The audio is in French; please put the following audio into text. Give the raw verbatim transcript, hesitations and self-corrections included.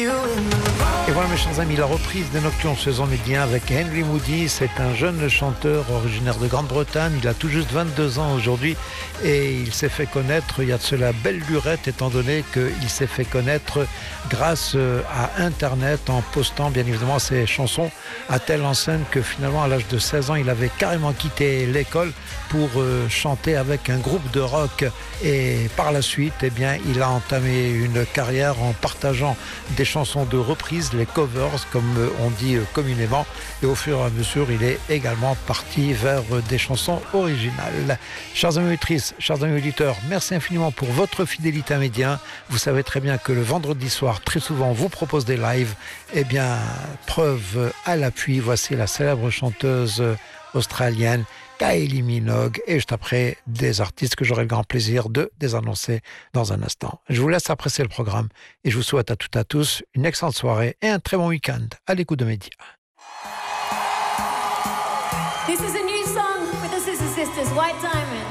Et voilà mes chers amis, la reprise des Nocturnes Saison Médien avec Henry Moody. C'est un jeune chanteur originaire de Grande-Bretagne. Il a tout juste vingt-deux ans aujourd'hui et il s'est fait connaître, il y a de cela belle lurette étant donné qu'il s'est fait connaître grâce à Internet en postant bien évidemment ses chansons à telle enseigne que finalement à l'âge de seize ans il avait carrément quitté l'école pour euh, chanter avec un groupe de rock et par la suite eh bien, il a entamé une carrière en partageant des chansons de reprise, les covers comme on dit communément, et au fur et à mesure il est également parti vers des chansons originales. Chers amis auditrices, chers amis auditeurs, merci infiniment pour votre fidélité à Médien. Vous savez très bien que le vendredi soir très souvent on vous propose des lives. Eh bien preuve à l'appui, voici la célèbre chanteuse australienne Kylie Minogue et juste après des artistes que j'aurai le grand plaisir de désannoncer dans un instant. Je vous laisse apprécier le programme et je vous souhaite à toutes et à tous une excellente soirée et un très bon week-end à l'écoute de Média. This is a new song for the Sister Sisters, White Diamond.